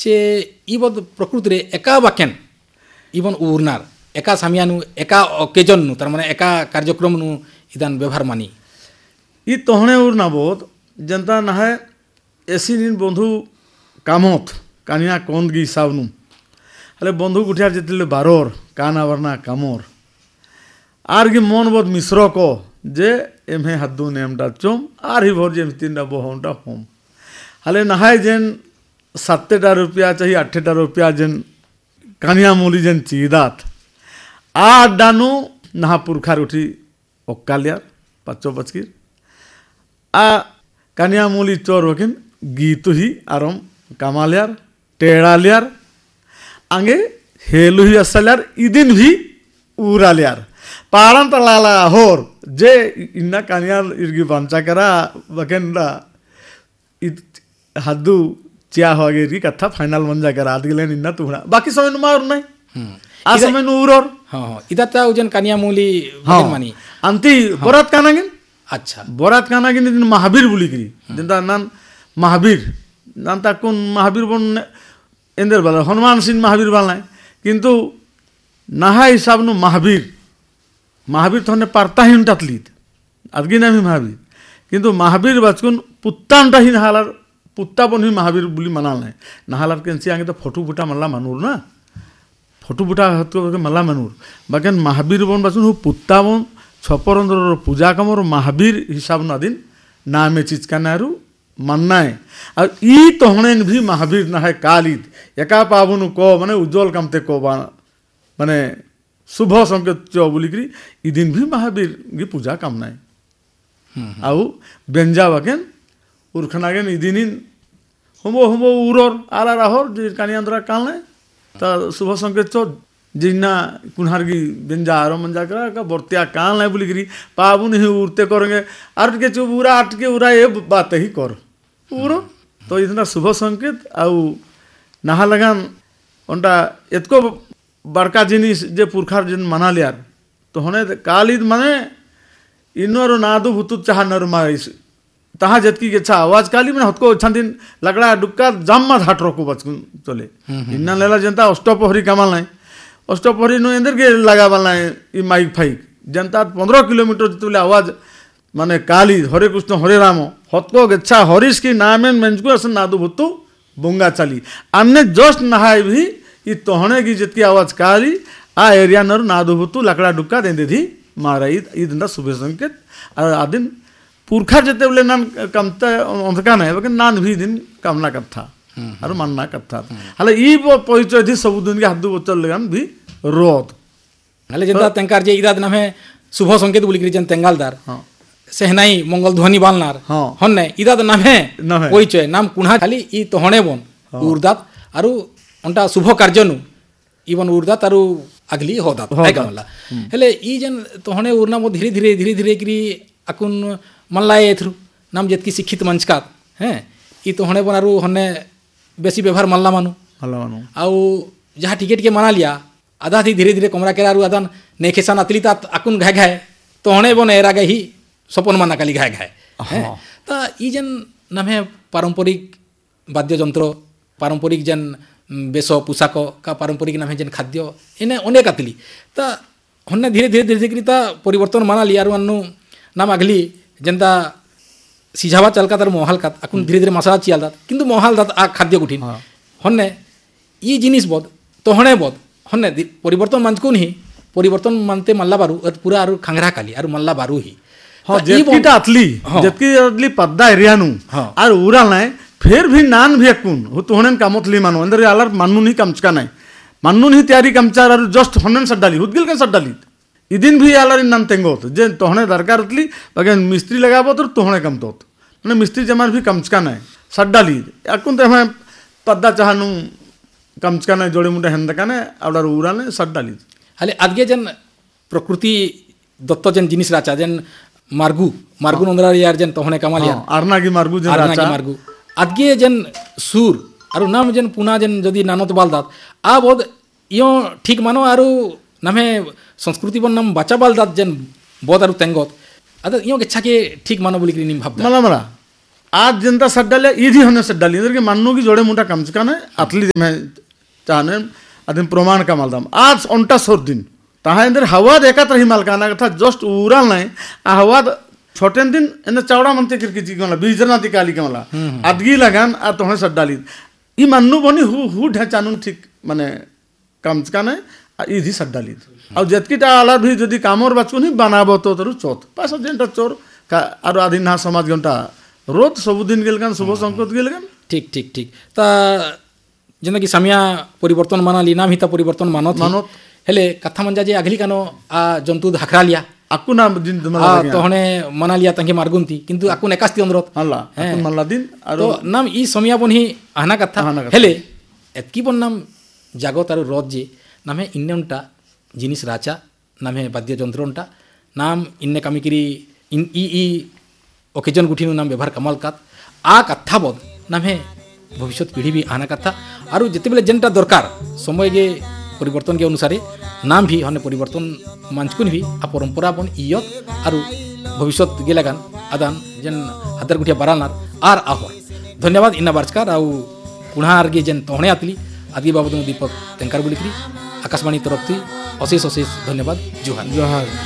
चे इबद प्रकृति रे एका वाक्यन इवन उर्नार एका सामियानु एका ओकेजन नु तार माने एका कार्यक्रम नु इदान व्यवहार मानी इ तहणे उर्ना बोध जनता ना है ऐसी दिन बंधु कामत कानिया कोंद गी सावनु हले बंधु गुठियार जेतिले बारोर काना वरना कामोर आर गी मन बोध मिश्र को जे एमहे हद्दू नेमडा चोम आर ही भर जेम तीनडा बोहंडा होम हले नहाय जेन 7 रुपया चाहिए 8 रुपया जेन कानिया मूली जेन चीदात आ डानु नहा पुरखार उठी ओक्कालियार पाचो बचकिर आ कानिया मूली चोर वकिन गीतु ही आरम कामालियार टेड़ालियार आंगे हेलु ही असल्यार इदिन भी उरालियार पारन तलाला होर जे इन्ना कानियार इर्गी बांचा करा वकिन हद्दू चिया होगे री कथा फाइनल मंजा करा आदगिलेन इन्ना तुहरा बाकी समय नुमा और नहीं आ समय नुर और हां इदाता उजन कानिया मूली बगन मानी अंती बरात कानागिन अच्छा बरात कानागिन दिन महावीर बुली करी जिंदा नान महावीर नान ताकुन महावीर बन एंदर बाला हनुमान सिंह महावीर बाला किंतु नाहा हिसाब नु महावीर थोने पारता ही उनटातलीत अदगी ना भी महावीर किंतु महावीर बचकुन पुत्तांटा ही नहालार पुत्ता बन ही महावीर बुली मनाल है नहालार केंसी आगे तो फोटो बुटा मल्ला मनूर ना फोटो बुटा हत्को के मल्ला मनूर बाकिन महावीर बन बचकुन पुत्ता बन छपरंद्र पूजा कमर महावीर हिसाब न दिन नामे चीज का नारू मानना है और ई तोहने भी महावीर ना है कालिद एका पावनु को माने उज्जवल कामते को माने शुभ संकेत जो बोली करी ई दिन भी महावीर की पूजा कामना है आउ बेंजा वकेन उरखनागेन ई दिन हमो उरोर आला राहोर जे कानी अंदरा कालने ता शुभ संकेत चो जिन्ना कुन्हार की बेंजा आरो मंजा करा का बर्तिया काल नहीं बोली करी पाबुन ही उड़ते करेंगे आट के चुबूरा आट के उरा ये बात ही कर उरो तो इतना शुभ संकेत आउ नहा लगान उनटा इतको बड़का जिनिस जे पुरखार जिन मना लियार तो होने कालिद माने इन्नोरो नादु भुतु चाह नर मारिस तहा जतकी के अच्छा आवाज काली में हतको छंदिन लगड़ा डुक्का जाम्मा हाट रोको बचकुन चले इन्ना लेला जनता अष्टपहरी कमाल नहीं अष्टपहरी नो अंदर के लगा वाला है ई माइक फाइक जनता 15 किलोमीटर जितले आवाज माने काली हरे कृष्ण हरे राम हतको गच्छा हरीश की नामेन मंजको असन नादु भुतु बुंगा चली अन्य जस्ट नहाय भी ई तोहणे की जितकी आवाज काली आ एरिया नर नादु भुतु लकड़ा डुक्का देंदे थी मारा ई दिन शुभ संकेत और आदिन पुरखा जेते बोले नान कमता अंधका नहीं लेकिन नान भी दिन कामना कथा और मानना कथा हाले ई परिचय थी सब दिन के हाथ बचल लगान भी रोद हाले जेता तेंकार जे इदाद नामे शुभ संकेत बोली करी जन तेंगालदार सेहनाई मंगल ध्वनि बालनार हन्ने इदाद नामे परिचय नाम कुणा खाली ई तोहणे बन उर्दात आरु अंटा शुभ कार्यनु इवन उर्दात आरु अगली होदात आइगमला हेले ई जन तोहणे उर्ना मो धीरे धीरे करी अकुन मल्लाए एथरु नाम जेतकी शिक्षित मंचकात हैं ई तोहणे बन आरु हन्ने बेसी व्यवहार मल्ला मानु आउ जहाँ टिकेट के मना लिया आधा थी धीरे कमरा के आदान नेखेसान अतलिता अकुन घाय तो हणे बन एरा गए ही सपन माना काली घाय ता ई जन नामे पारंपरिक वाद्य यंत्र पारंपरिक जन बेश पोशाक का पारंपरिक नामे जन खाद्य इन्हें अनेक आतली ता हन्ने धीरे ता परिवर्तन माना लिया अनु नाम अगली जनता सिझावा चलका तार मोहाल का अकुन धीरे मसाला चियाल किंतु मोहाल दात आ खाद्य गुठिन हन्ने ई जिनिस बोध तोहणे बोध हन्ने परिवर्तन मानकुन ही परिवर्तन मानते मल्ला बारू पूरा आरु खांगरा काली आरु मल्ला बारू ही हां जेतकी अतली पद्दा एरिया नु आर उरा नाही फिर भी नान भी अकुन हो तोहणन कामतली मानो अंदर आलर माननु नहीं कमचका नाही माननु नहीं तयारी कमचार आरु जस्ट हन्नन सड्डाली हुदगिल के सड्डाली इदिन भी आलर नान तेंगोत जे तोहणे दरकार उतली बगन मिस्त्री लगाबो तो तोहणे कमतोत माने मिस्त्री जमार भी कमचका नाही सड्डाली अकुन ते हम पद्दा चाहनु कमचका नाही जोड़े मुंडे हेंदकाने आवडार उराने सड्डाली हाले आदगे जन प्रकृति दत्त जन जिनिस राचा जन मार्गु नंदरा यार जन तोहणे कमाल यार आरना की मार्गु जन राचा आदगे जन सुर आरु नाम जन पुना जन जदी नानत बालदात आ बोध यो ठीक मानो आरु नामे संस्कृति बन नाम बाचा बालदात जन बोध आरु तेंगत अद यो के छके ठीक मानो बोली करी निम भाबदा मला आज जनता सट डाले इधी हने सट डाली इधर के माननो की जोड़े मुंडा कम चुका ना अतली मैं चाहने अदिन प्रमाण का मालदाम आज उनटा सोर दिन ताहा इंदर हवा देखा रही मालकाना था जस्ट उराल नहीं आ हवा छोटे दिन इन चौड़ा मनते किरकी जी कमला बीजना ती काली कमला अदगी लगान आ तोहे सट डाली ई माननु बनी हु ढांचानु ठीक माने कम चुका ना इधी सट डाली और जतकीटा आला भी यदि कामर बाचको नहीं बनाबो तो तरु चौथ पास जेंटा चोर का आरो आदि ना समाज घंटा रोज सबुदिन गेलगान शुभ संकेत गेलगान ठीक ठीक ठीक ता जेना कि सामिया परिवर्तन मानाली नाम हिता परिवर्तन मानत हेले कथा मंजा जे अगली कानो आ जंतु धाखरा लिया आकु ना दिन तो हने मना लिया तंगे मारगुंती किंतु आकु नेकास्ती अंदरत हल्ला आकु मल्ला दिन तो नाम ई समिया बन ही आना कथा हेले एतकी बन नाम जागत आरो रज जे नामे इन्नेंटा जिनिस राचा नामे वाद्य जंत्रंटा नाम इन्ने कामिकिरी इन ई ओकेजन गुठिनु नाम व्यवहार कमाल कात आ कथा बोध नामे भविष्य पीढ़ी भी आना कथा आरो जते बेले जेनटा दरकार समय के परिवर्तन के अनुसार नाम भी हने परिवर्तन मांचकुन भी आ परंपरा बन इयत आरो भविष्य गेलागान आदान जेन हादर गुठिया बारालनार आर आहोर धन्यवाद इन्ना बारचकार आउ कुणार गे जेन तोहणे आतली आदि बाबू दीपक तेंकार बुलिकरी आकाशवाणी तरफ थी अशेष अशेष धन्यवाद जोहार।